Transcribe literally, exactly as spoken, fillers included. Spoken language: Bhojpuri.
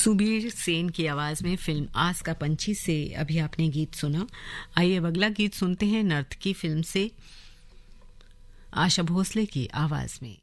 सुबीर सेन की आवाज में फिल्म आस का पंछी से अभी आपने गीत सुना। आइए अब अगला गीत सुनते हैं नर्तकी फिल्म से आशा भोसले की आवाज में।